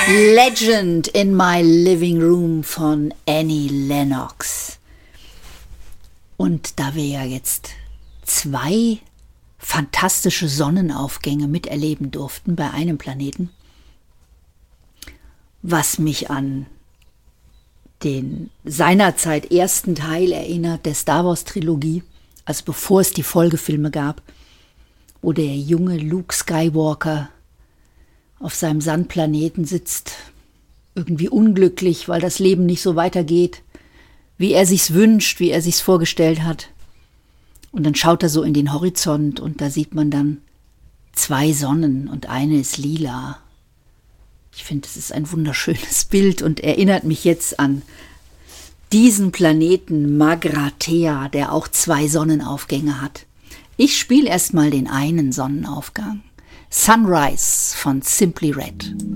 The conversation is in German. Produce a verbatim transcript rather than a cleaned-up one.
Legend in My Living Room von Annie Lennox. Und da wir ja jetzt zwei fantastische Sonnenaufgänge miterleben durften bei einem Planeten, was mich an den seinerzeit ersten Teil erinnert, der Star Wars Trilogie, also bevor es die Folgefilme gab, wo der junge Luke Skywalker auf seinem Sandplaneten sitzt, irgendwie unglücklich, weil das Leben nicht so weitergeht, wie er sich's wünscht, wie er sich's vorgestellt hat. Und dann schaut er so in den Horizont und da sieht man dann zwei Sonnen und eine ist lila. Ich finde, es ist ein wunderschönes Bild und erinnert mich jetzt an diesen Planeten Magrathea, der auch zwei Sonnenaufgänge hat. Ich spiele erstmal den einen Sonnenaufgang. Sunrise von Simply Red.